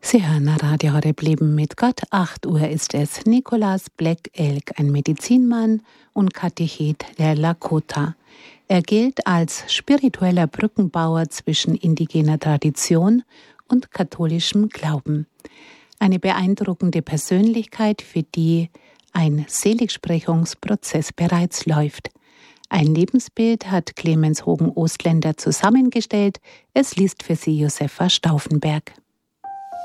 Sie hören Radio Horeb Leben mit Gott. 8 Uhr ist es. Nicholas Black Elk, ein Medizinmann und Katechet der Lakota. Er gilt als spiritueller Brückenbauer zwischen indigener Tradition und katholischem Glauben. Eine beeindruckende Persönlichkeit, für die ein Seligsprechungsprozess bereits läuft. Ein Lebensbild hat Clemens Hogen-Ostländer zusammengestellt. Es liest für Sie Josefa Stauffenberg.